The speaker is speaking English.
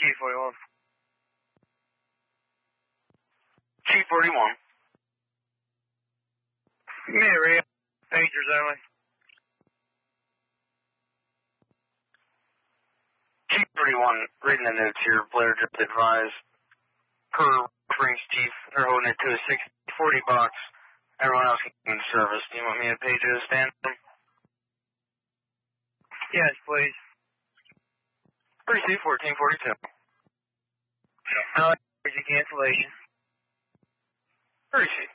Chief 41. Chief 41. Yeah, Rio. Pagers only. Chief 31, reading the notes here. Blair just advised per Springs Chief, they're holding it to a 60-40 box. Everyone else can service. Do you want me to page it a stand? Yes, please. 32-14-42. How is your cancellation? 32.